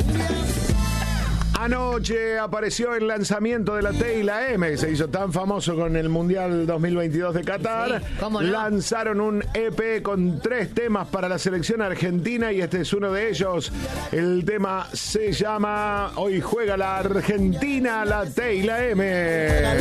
Anoche apareció el lanzamiento de la T y la M, que se hizo tan famoso con el Mundial 2022 de Qatar. Sí, ¿cómo no? Lanzaron un EP con 3 temas para la selección argentina y este es uno de ellos. El tema se llama Hoy juega la Argentina, la T y la M.